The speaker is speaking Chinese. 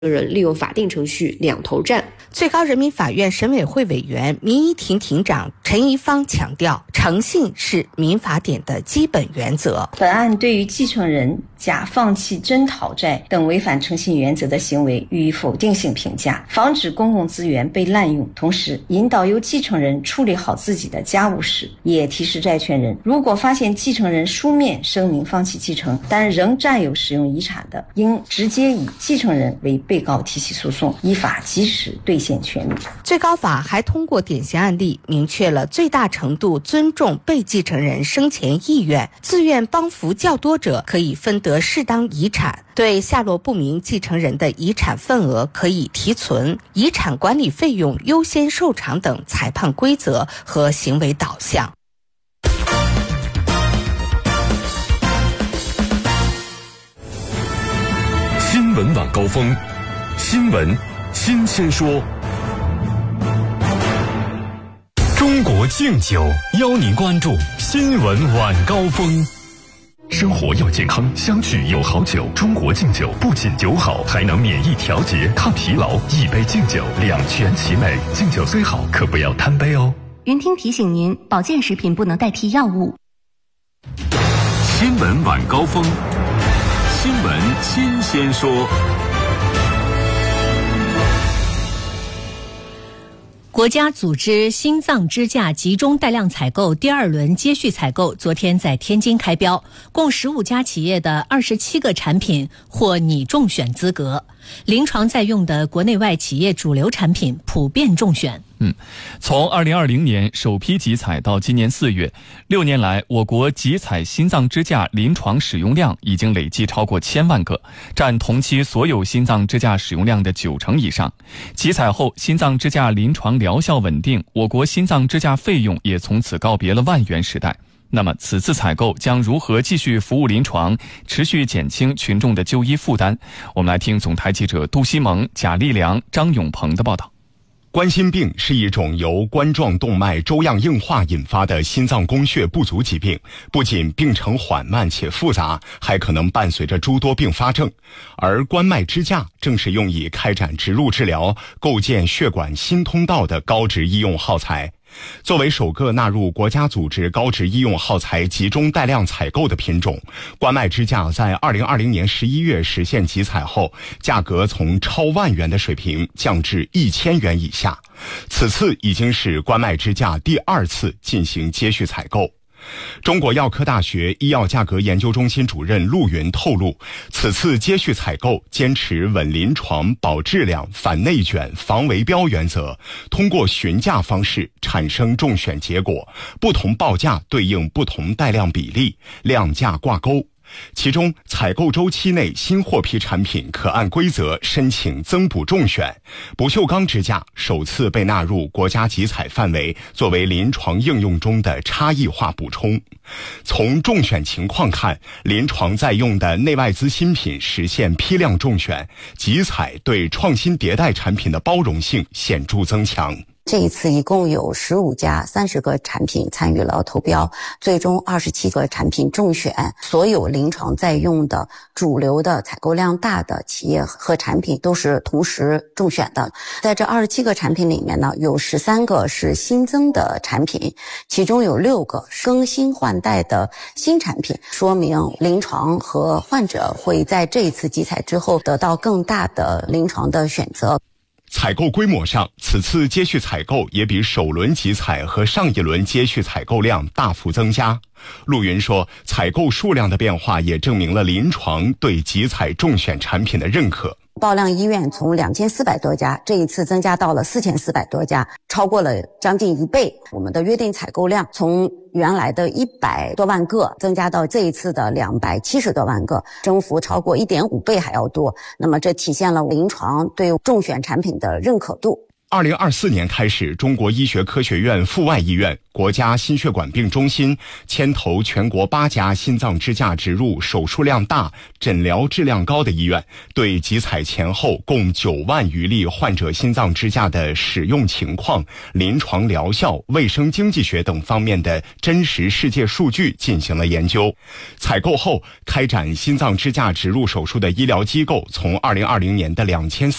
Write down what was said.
人利用法定程序两头站。 最高人民法院审委会委员、民一庭庭长陈一芳强调，诚信是民法典的基本原则。 本案对于继承人假放弃真讨债等违反诚信原则的行为予以否定性评价，防止公共资源被滥用，同时引导由继承人处理好自己的家务事。也提示债权人，如果发现继承人书面声明放弃继承，但仍占有使用遗产的，应直接以继承人为被告提起诉讼，依法及时兑现权利。 最高法还通过典型案例明确了最大程度尊重被继承人生前意愿，自愿帮扶较多者可以分得适当遗产，对下落不明继承人的遗产份额可以提存，遗产管理费用优先受偿等裁判规则和行为导向。 新闻晚高峰，新闻新鲜说。中国敬酒邀您关注新闻晚高峰。生活要健康，相聚有好酒。中国敬酒不仅酒好，还能免疫调节、抗疲劳。一杯敬酒，两全其美。敬酒虽好，可不要贪杯哦。 云听提醒您，保健食品不能代替药物。 新闻晚高峰，新闻新鲜说。 国家组织心脏支架集中带量采购第二轮接续采购昨天在天津开标，共15家企业的27个产品获拟中选资格，临床在用的国内外企业主流产品普遍中选。 从2020年首批集采到今年4月，6年来，我国集采心脏支架临床使用量已经累计超过1000万个，占同期所有心脏支架使用量的90%以上。集采后，心脏支架临床疗效稳定，我国心脏支架费用也从此告别了万元时代。那么此次采购将如何继续服务临床，持续减轻群众的就医负担？我们来听总台记者杜西蒙、贾立良、张永鹏的报道。 冠心病是一种由冠状动脉粥样硬化引发的心脏供血不足疾病，不仅病程缓慢且复杂，还可能伴随着诸多并发症。而冠脉支架正是用以开展植入治疗、构建血管新通道的高值医用耗材。作为首个纳入国家组织高值医用耗材集中带量采购的品种，冠脉支架在2020年11月实现集采后，价格从超万元的水平降至1000元以下。此次已经是冠脉支架第2次进行接续采购。中国药科大学医药价格研究中心主任陆云透露，此次接续采购坚持稳临床、保质量、反内卷、防围标原则，通过询价方式产生中选结果，不同报价对应不同带量比例，量价挂钩。其中，采购周期内新获批产品可按规则申请增补中选，不锈钢支架首次被纳入国家集采范围，作为临床应用中的差异化补充。从中选情况看，临床在用的内外资新品实现批量中选，集采对创新迭代产品的包容性显著增强。 这一次一共有15家30个产品参与了投标，最终27个产品中选，所有临床在用的主流的采购量大的企业和产品都是同时中选的。在这27个产品里面呢，有13个是新增的产品，其中有6个是更新换代的新产品，说明临床和患者会在这一次集采之后得到更大的临床的选择。 采购规模上，此次接续采购也比首轮集采和上一轮接续采购量大幅增加。陆云说，采购数量的变化也证明了临床对集采中选产品的认可。 报量医院从2400多家，这一次增加到了4400多家，超过了将近1倍。我们的约定采购量从原来的100多万个增加到这一次的270多万个，增幅超过1.5倍还要多。那么这体现了临床对中选产品的认可度。 2024年开始，中国医学科学院阜外医院、国家心血管病中心牵头全国8家心脏支架植入手术量大、诊疗质量高的医院，对集采前后共9万余例患者心脏支架的使用情况、临床疗效、卫生经济学等方面的真实世界数据进行了研究。采购后开展心脏支架植入手术的医疗机构从2020年的2400